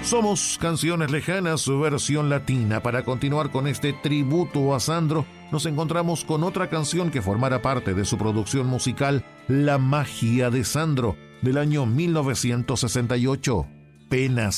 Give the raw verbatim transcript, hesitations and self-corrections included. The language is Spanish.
Somos Canciones Lejanas, su versión latina. Para continuar con este tributo a Sandro, nos encontramos con otra canción que formará parte de su producción musical, La magia de Sandro, del año mil novecientos sesenta y ocho, Penas